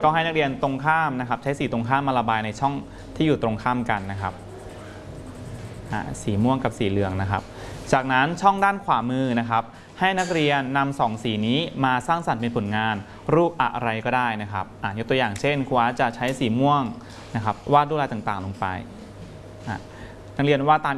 ก็ให้นักเรียนตรงข้ามนะครับใช้สีตรงข้ามมาระบายในช่องที่อยู่ตรงข้ามกันนะครับสีม่วงกับสีเหลืองนะครับจากนั้นช่องด้านขวามือนะครับให้นักเรียนนำ2สีนี้มาสร้างสรรค์เป็นผลงานรูปอะไรก็ได้นะครับยกตัวอย่างเช่นครูอาร์ตจะใช้สีม่วงนะครับวาดลวดลายต่างๆลงไปนักเรียนวาดตาม